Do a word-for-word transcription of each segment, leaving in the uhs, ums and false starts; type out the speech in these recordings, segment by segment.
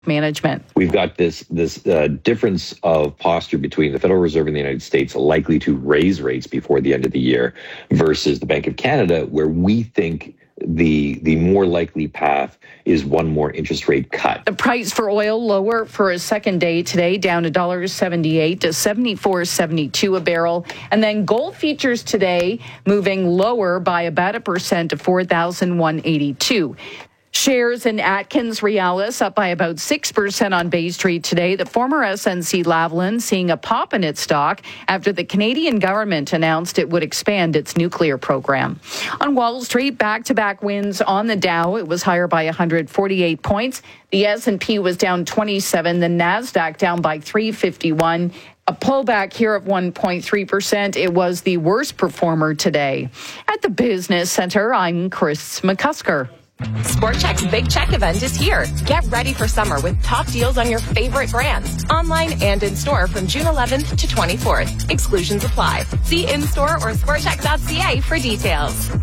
management. We've got this this uh, difference of posture between the Federal Reserve in the United States likely to raise rates before the end of the year versus the Bank of Canada, where we think the the more likely path is one more interest rate cut. The price for oil lower for a second day today, down one dollar seventy-eight to seventy-four seventy-two a barrel. And then gold futures today moving lower by about a percent to four thousand one hundred eighty-two. Shares in Atkins Realis up by about six percent on Bay Street today. The former S N C Lavalin seeing a pop in its stock after the Canadian government announced it would expand its nuclear program. On Wall Street, back-to-back wins on the Dow. It was higher by one hundred forty-eight points. The S and P was down twenty-seven. The NASDAQ down by three fifty-one. A pullback here of one point three percent. It was the worst performer today. At the Business Center, I'm Chris McCusker. Sport Chek's Big Check event is here. Get ready for summer with top deals on your favorite brands, online and in-store from June eleventh to twenty-fourth. Exclusions apply. See in-store or sport chek dot c a for details.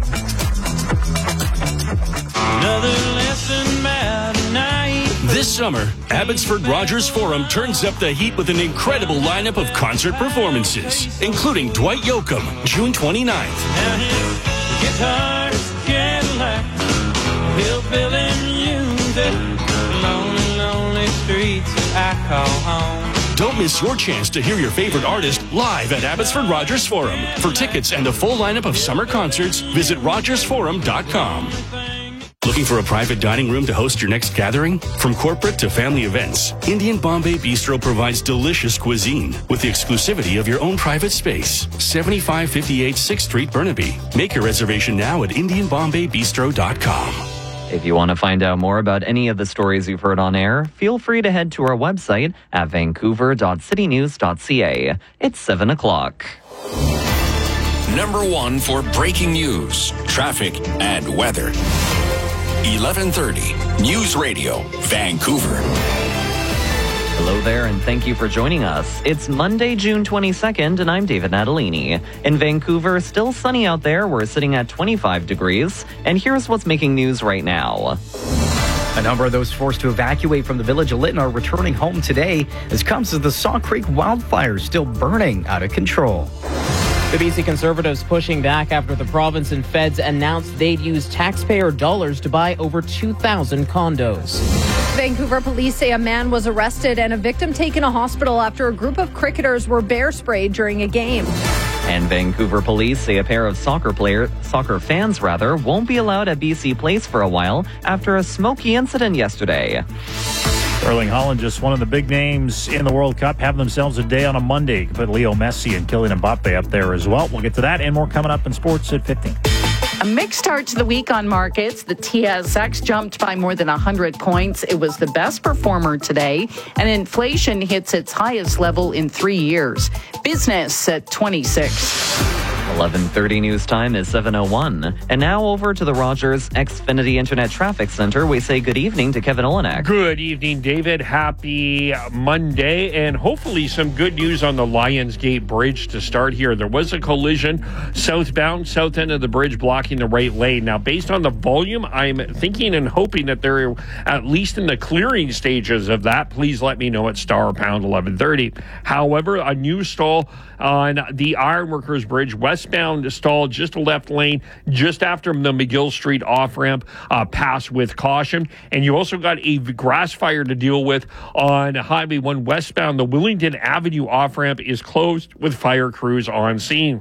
Another lesson about night. This summer, Abbotsford Rogers Forum turns up the heat with an incredible lineup of concert performances, including Dwight Yoakam, June twenty-ninth. Down here, guitars, Cadillac. Hillbilly music, lonely, lonely streets I call home. Don't miss your chance to hear your favorite artist live at Abbotsford Rogers Forum. For tickets and a full lineup of summer concerts, visit rogers forum dot com. Looking for a private dining room to host your next gathering? From corporate to family events, Indian Bombay Bistro provides delicious cuisine with the exclusivity of your own private space. seventy-five fifty-eight sixth Street, Burnaby. Make your reservation now at indian bombay bistro dot com. If you want to find out more about any of the stories you've heard on air, feel free to head to our website at vancouver dot city news dot c a. It's seven o'clock. Number one for breaking news, traffic, and weather. eleven thirty News Radio, Vancouver. Hello there, and thank you for joining us. It's Monday, June twenty-second, and I'm David Natalini. In Vancouver, still sunny out there. We're sitting at twenty-five degrees, and here's what's making news right now. A number of those forced to evacuate from the village of Lytton are returning home today. This comes as the Saw Creek wildfires still burning out of control. The B C Conservatives pushing back after the province and feds announced they'd use taxpayer dollars to buy over two thousand condos. Vancouver police say a man was arrested and a victim taken to hospital after a group of cricketers were bear sprayed during a game. And Vancouver police say a pair of soccer player, soccer fans rather, won't be allowed at B C Place for a while after a smoky incident yesterday. Erling Haaland, just one of the big names in the World Cup, having themselves a day on a Monday. Put Leo Messi and Kylian Mbappe up there as well. We'll get to that and more coming up in sports at fifteen. A mixed start to the week on markets. The T S X jumped by more than one hundred points. It was the best performer today, and inflation hits its highest level in three years. Business at twenty-six. eleven thirty news time is seven oh one. And now over to the Rogers Xfinity Internet Traffic Center. We say good evening to Kevin Olenek. Good evening, David. Happy Monday, and hopefully some good news on the Lionsgate Bridge to start here. There was a collision southbound, south end of the bridge, blocking the right lane. Now, based on the volume, I'm thinking and hoping that they're at least in the clearing stages of that. Please let me know at star pound eleven thirty. However, a new stall on the Ironworkers Bridge, westbound stall, just a left lane, just after the McGill Street off-ramp, uh, pass with caution. And you also got a grass fire to deal with on Highway one westbound. The Willingdon Avenue off-ramp is closed with fire crews on scene.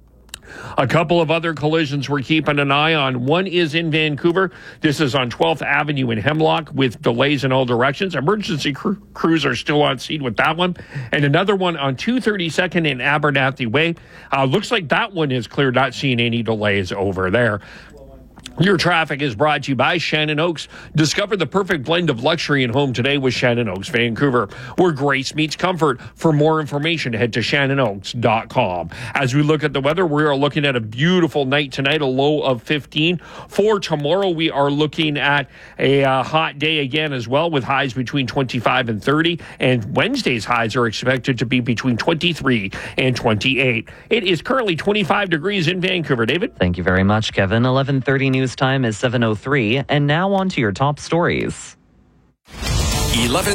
A couple of other collisions we're keeping an eye on. One is in Vancouver. This is on twelfth Avenue in Hemlock with delays in all directions. Emergency cr- crews are still on scene with that one. And another one on two thirty-second in Abernathy Way. Uh, looks like that one is clear, not seeing any delays over there. Your traffic is brought to you by Shannon Oaks. Discover the perfect blend of luxury and home today with Shannon Oaks Vancouver, where grace meets comfort. For more information, head to shannon oaks dot com. As we look at the weather, we are looking at a beautiful night tonight, a low of fifteen. For tomorrow, we are looking at a uh, hot day again as well, with highs between twenty-five and thirty. And Wednesday's highs are expected to be between twenty-three and twenty-eight. It is currently twenty-five degrees in Vancouver. David? Thank you very much, Kevin. eleven thirty news time is seven oh three, and now on to your top stories. eleven